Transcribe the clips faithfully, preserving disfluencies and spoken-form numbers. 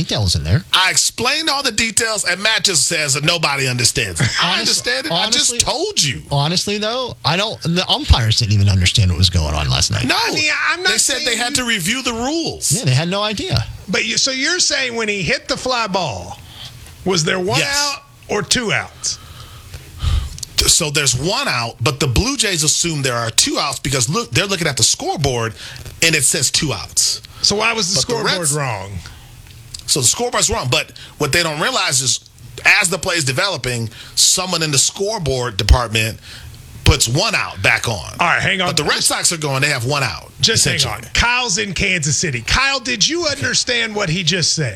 details in there. I explained all the details, and Matt just says that nobody understands it. I understand it. Honestly, I just told you. Honestly, though, I don't. The umpires didn't even understand what was going on last night. No, I mean, I'm not they said saying they had you- to review the rules. Yeah, they had no idea. But you, so you're saying when he hit the fly ball, was there one Yes. out or two outs? So there's one out, but the Blue Jays assume there are two outs because look, they're looking at the scoreboard, and it says two outs. So why was the But the scoreboard Reds- wrong? So the scoreboard's wrong, but what they don't realize is as the play is developing, someone in the scoreboard department puts one out back on. All right, hang on. But the Red Sox are going, they have one out. Just hang essentially. on. Kyle's in Kansas City. Kyle, did you understand what he just said?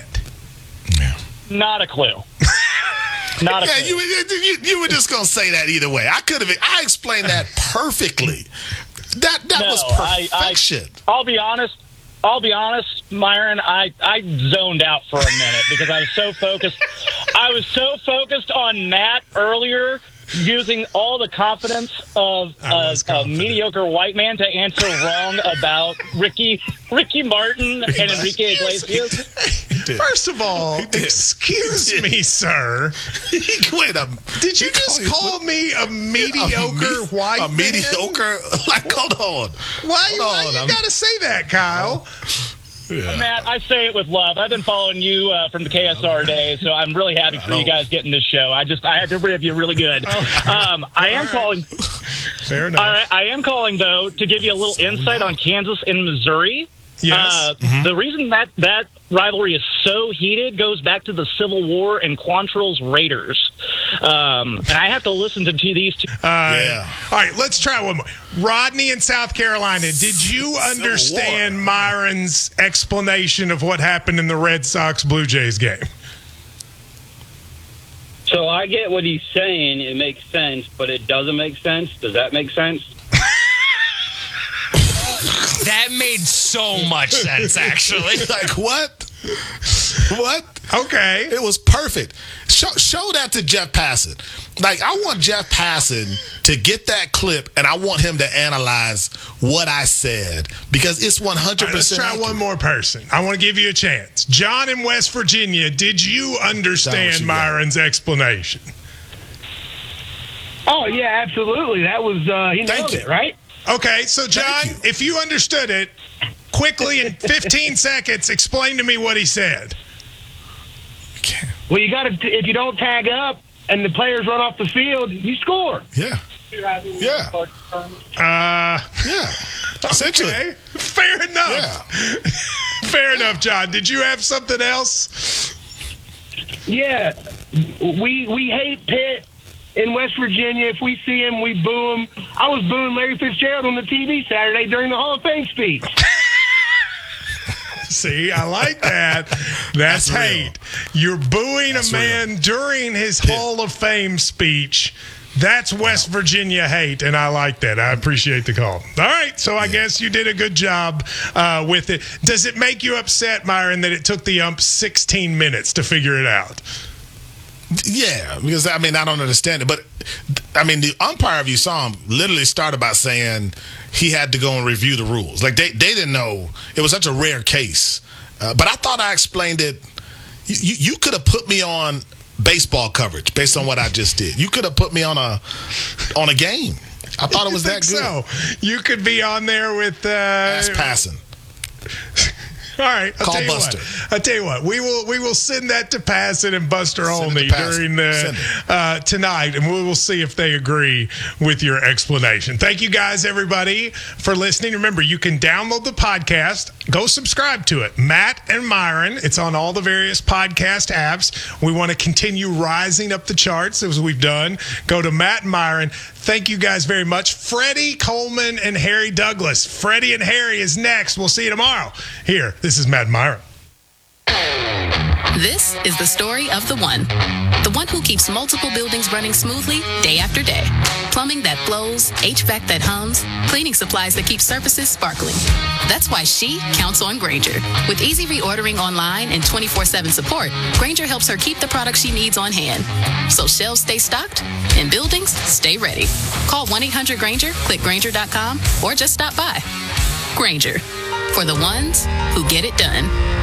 Not a clue. Not a Yeah, clue. you, you, you were just going to say that either way. I could have, I explained that perfectly. That that No, was I- I- perfection. I'll be honest. I'll be honest, Myron. I, I zoned out for a minute because I was so focused. I was so focused on Matt earlier, using all the confidence of I a, was a confident. mediocre white man to answer wrong about Ricky Ricky Martin and Enrique Iglesias. First of all, excuse me, sir. Wait a Did you he just called call me a mediocre me- white A man? mediocre? Like, hold on. Why, Hold why on, you I'm- got to say that, Kyle? Matt, I say it with love. I've been following you uh, from the K S R days, so I'm really happy for you guys getting this show. I just I had to rib you really good. Um, I am calling. Fair enough. All right, I am calling though to give you a little insight on Kansas and Missouri. Yes. Uh, The reason that that rivalry is so heated goes back to the Civil War and Quantrill's Raiders. Um, and I have to listen to these two. Uh, Yeah. All right, let's try one more. Rodney in South Carolina, did you understand Myron's explanation of what happened in the Red Sox Blue Jays game? So I get what he's saying. It makes sense, but it doesn't make sense. Does that make sense? That made so much sense, actually. Like, what? What? Okay. It was perfect. Show, show that to Jeff Passan. Like, I want Jeff Passan to get that clip, and I want him to analyze what I said because it's one hundred All right, let's percent. try accurate. one more person. I want to give you a chance. John in West Virginia, did you John, what understand you got? Myron's explanation? Oh, yeah, absolutely. That was, uh, he Thank nailed you. it, right? Okay, so John, you. if you understood it, quickly in fifteen seconds, explain to me what he said. Well, you got to, if you don't tag up and the players run off the field, you score. Yeah. Yeah. Uh, Yeah. Essentially. okay. Fair enough. Yeah. Fair enough, John. Did you have something else? Yeah. We, we hate Pitt in West Virginia. If we see him, we boo him. I was booing Larry Fitzgerald on the T V Saturday during the Hall of Fame speech. See, I like that. That's, That's real. hate. You're booing That's a man real. during his Hall of Fame speech. That's West Virginia hate, and I like that. I appreciate the call. All right, so I guess you did a good job uh, with it. Does it make you upset, Myron, that it took the ump sixteen minutes to figure it out? Yeah, because I mean I don't understand it, but I mean the umpire, if you saw him, literally started by saying he had to go and review the rules. Like they, they didn't know it was such a rare case. Uh, but I thought I explained it. You, you, you could have put me on baseball coverage based on what I just did. You could have put me on a on a game. I thought it was You that think good. So you could be on there with. Uh, That's passing. All right, I'll Call tell you Buster. what. I'll tell you what. We will we will send that to Passan and Buster Send it Olney to Passan. during the Send it. uh, tonight, and we will see if they agree with your explanation. Thank you guys, everybody, for listening. Remember, you can download the podcast. Go subscribe to it. Matt and Myron. It's on all the various podcast apps. We want to continue rising up the charts as we've done. Go to Matt and Myron. Thank you guys very much. Freddie Coleman and Harry Douglas. Freddie and Harry is next. We'll see you tomorrow. Here, this is Matt and Myron. This is the story of the one. The one who keeps multiple buildings running smoothly day after day. Plumbing that flows, H V A C that hums, cleaning supplies that keep surfaces sparkling. That's why she counts on Grainger. With easy reordering online and twenty-four seven support, Grainger helps her keep the products she needs on hand. So shelves stay stocked and buildings stay ready. Call one eight hundred Grainger, click Grainger dot com, or just stop by. Grainger, for the ones who get it done.